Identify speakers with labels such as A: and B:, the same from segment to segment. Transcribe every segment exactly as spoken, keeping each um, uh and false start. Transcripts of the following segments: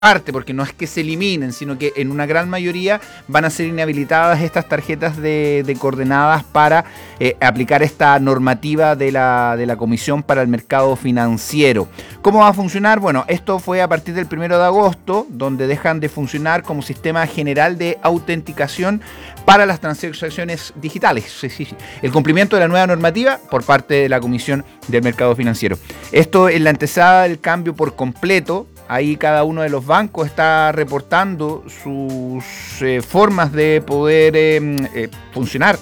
A: parte, porque no es que se eliminen, sino que en una gran mayoría van a ser inhabilitadas estas tarjetas de, de coordenadas para eh, aplicar esta normativa de la, de la Comisión para el Mercado Financiero. ¿Cómo va a funcionar? Bueno, esto fue a partir del primero de agosto, donde dejan de funcionar como sistema general de autenticación para las transacciones digitales. Sí, sí, sí. El cumplimiento de la nueva normativa por parte de la Comisión del Mercado Financiero. Esto es la antesada del cambio por completo. Ahí cada uno de los bancos está reportando sus eh, formas de poder eh, eh, funcionar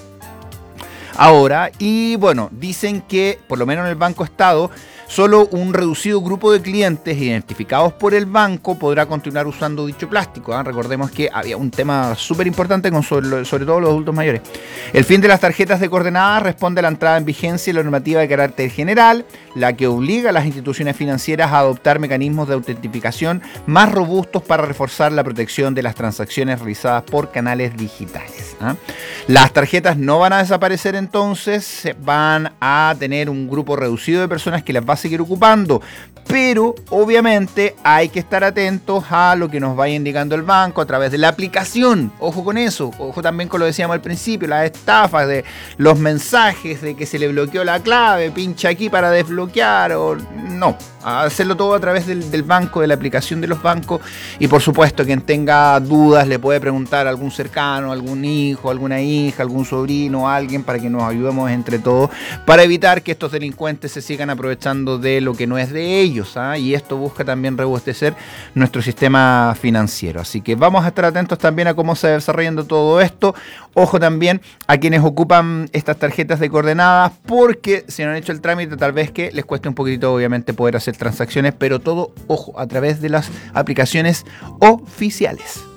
A: ahora. Y bueno, dicen que por lo menos en el Banco Estado, solo un reducido grupo de clientes identificados por el banco podrá continuar usando dicho plástico, ¿eh? Recordemos que había un tema súper importante con sobre, sobre todo los adultos mayores. El fin de las tarjetas de coordenadas responde a la entrada en vigencia de la normativa de carácter general, la que obliga a las instituciones financieras a adoptar mecanismos de autentificación más robustos para reforzar la protección de las transacciones realizadas por canales digitales, ¿eh? Las tarjetas no van a desaparecer entonces, van a tener un grupo reducido de personas que las va a seguir ocupando, pero obviamente hay que estar atentos a lo que nos vaya indicando el banco a través de la aplicación. Ojo con eso, ojo también con lo que decíamos al principio, las estafas de los mensajes de que se le bloqueó la clave, pincha aquí para desbloquear, o no, hacerlo todo a través del, del banco, de la aplicación de los bancos. Y por supuesto, quien tenga dudas le puede preguntar a algún cercano, algún hijo, alguna hija, algún sobrino, alguien, para que nos ayudemos entre todos para evitar que estos delincuentes se sigan aprovechando de lo que no es de ellos, ¿ah? Y esto busca también robustecer nuestro sistema financiero. Así que vamos a estar atentos también a cómo se va desarrollando todo esto. Ojo también a quienes ocupan estas tarjetas de coordenadas, porque si no han hecho el trámite, tal vez que les cueste un poquito, obviamente, poder hacer transacciones, pero todo, ojo, a través de las aplicaciones oficiales.